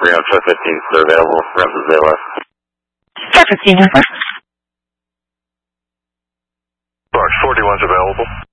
Reno 1215 is clear available. Ramses Bay left. 1215 over. Box 41's available.